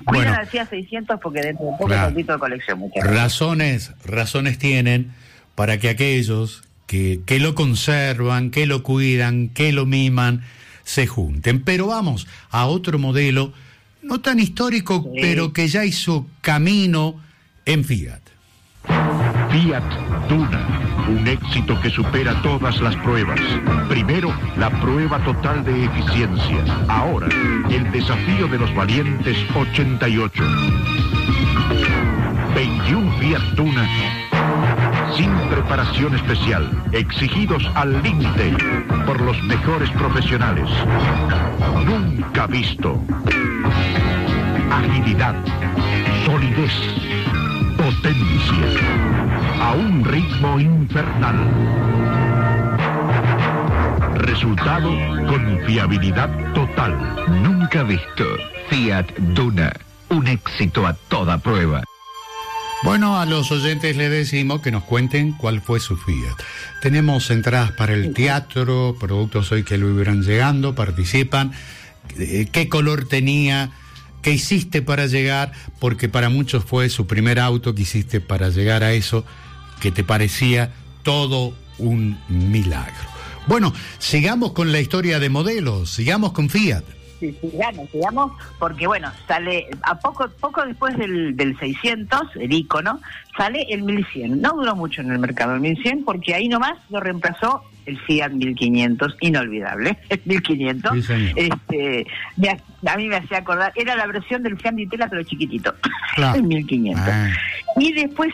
Bueno, Cuidan al Fiat 600 porque dentro de poco claro, es un título de colección. razones tienen para que aquellos que lo conservan, que lo cuidan, que lo miman, se junten. Pero vamos a otro modelo, no tan histórico, Sí. pero que ya hizo camino en Fiat. Fiat Duna, un éxito que supera todas las pruebas. Primero, la prueba total de eficiencia. Ahora, el desafío de los valientes 88. 21 Fiat Duna, sin preparación especial, exigidos al límite por los mejores profesionales. Nunca visto. Agilidad, solidez, potencia, a un ritmo infernal. Resultado, confiabilidad total. Nunca visto. Fiat Duna, un éxito a toda prueba. Bueno, a los oyentes les decimos que nos cuenten cuál fue su Fiat. Tenemos entradas para el teatro, productos hoy que lo irán llegando, participan. ¿Qué color tenía? ¿Qué hiciste para llegar? Porque para muchos fue su primer auto que hiciste para llegar a eso, que te parecía todo un milagro. Bueno, sigamos con la historia de modelos, sigamos con Fiat. Sí, sigamos, porque bueno, sale a poco después del 600, el ícono, sale el 1100. No duró mucho en el mercado el 1100, porque ahí nomás lo reemplazó el Fiat 1500, inolvidable, el 1500. Sí, señor. A mí me hacía acordar, era la versión del Fiat Ditela, pero chiquitito, Claro. el 1500. Ah. Y después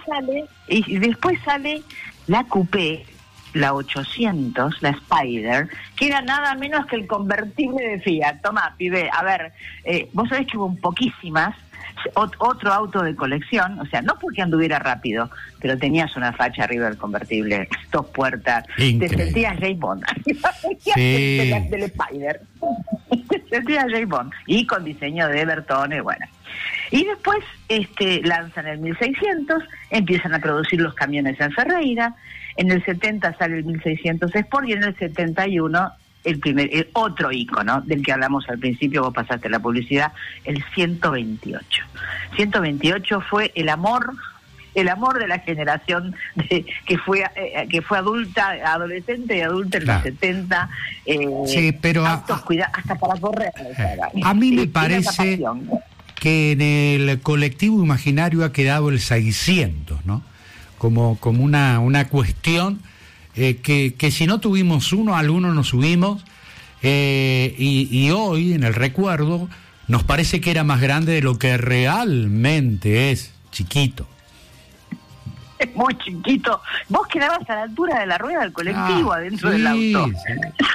sale la Coupé, la 800, la Spider, que era nada menos que el convertible de Fiat. Tomá, pibe, a ver, vos sabés que hubo poquísimas, otro auto de colección, o sea, no porque anduviera rápido, pero tenías una facha arriba del convertible, 2 puertas, Increíble. te sentías James Bond. Sí. Del Spider. Te sentías James Bond. Y con diseño de Bertone, bueno. Y después lanzan el 1600, empiezan a producir los camiones en Ferreira. En el 70 sale el 1600 Sport y en el 71 el otro ícono del que hablamos al principio, vos pasaste la publicidad, el 128. 128 fue el amor de la generación que fue adulta, adolescente y adulta en Claro. los 70. Sí, pero autos hasta para correr. a mí me Era una parece pasión. que en el colectivo imaginario ha quedado el 600, ¿no? Como una cuestión que si no tuvimos uno, al uno nos subimos, y hoy, en el recuerdo, nos parece que era más grande de lo que realmente es, chiquito. Es muy chiquito. Vos quedabas a la altura de la rueda del colectivo adentro del auto. Sí.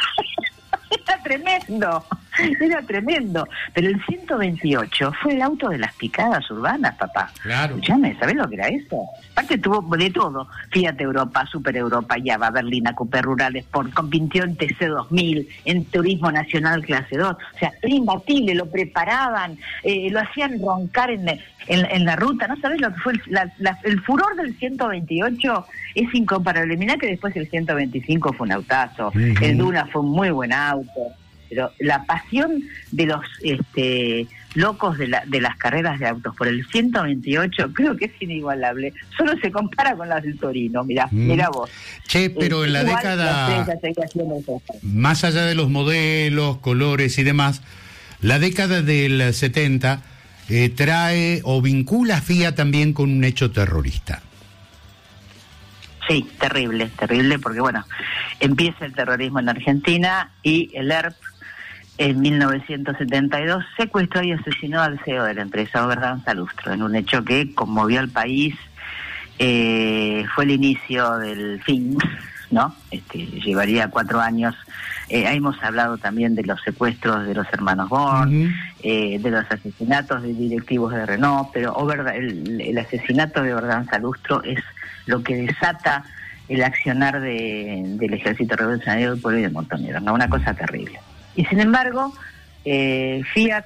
Era tremendo. Pero el 128 fue el auto de las picadas urbanas, papá. Claro. Escuchame, ¿sabés lo que era eso? Aparte tuvo de todo. Fiat Europa, Super Europa, Java, Berlina, Coupé Rural Sport, compitió en TC2000, en Turismo Nacional Clase 2. O sea, era imbatible, lo preparaban, lo hacían roncar en la ruta. ¿No sabés lo que fue el furor del 128? Es incomparable. Mirá que después el 125 fue un autazo, Uh-huh. el Duna fue un muy buen auto, pero la pasión de los locos de las carreras de autos por el 128 creo que es inigualable. Solo se compara con las del Torino, mirá vos. Che, pero en la Igual década, la seguía haciendo eso. más allá de los modelos, colores y demás, la década del 70 trae o vincula a Fiat también con un hecho terrorista. Sí, terrible, porque bueno, empieza el terrorismo en Argentina y el ERP en 1972 secuestró y asesinó al CEO de la empresa, Oberdan Salustro, en un hecho que conmovió al país. Fue el inicio del fin, ¿no? Llevaría 4 años. Hemos hablado también de los secuestros de los hermanos Born, de los asesinatos de directivos de Renault, pero el asesinato de Oberdan Salustro es lo que desata el accionar del Ejército Revolucionario del Pueblo y de Montoneros, ¿no? Una cosa terrible. Y sin embargo, Fiat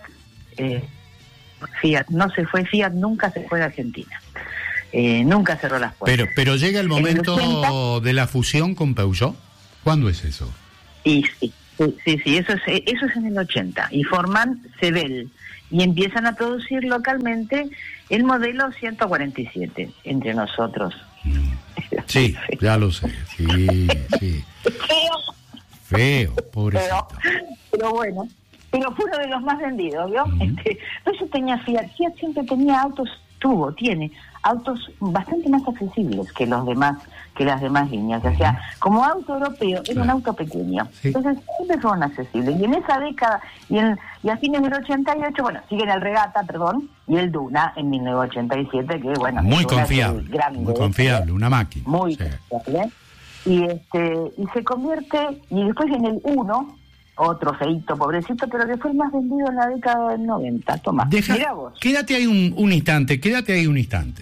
no se fue, Fiat nunca se fue de Argentina. Nunca cerró las puertas. Pero llega el momento 80, de la fusión con Peugeot. ¿Cuándo es eso? Y sí, eso es en el 80. Y forman Sebel y empiezan a producir localmente el modelo 147 entre nosotros. Sí, ya lo sé. Sí. Feo, pobrecito. Pero bueno, pero fue uno de los más vendidos, ¿vio? Por eso tenía Fiat. Fiat siempre tenía tiene autos bastante más accesibles que las demás líneas. O sea, como auto europeo, era un auto pequeño. Sí. Entonces, siempre fueron accesibles. Y en esa década, y a fines del 88, siguen el Regata, y el Duna en 1987, que bueno... Muy confiable, muy confiable, una máquina. Muy confiable. Y se convierte, y después en el Uno, otro feíto, pobrecito, pero que fue el más vendido en la década del 90. Tomás, mira vos. Quédate ahí un instante.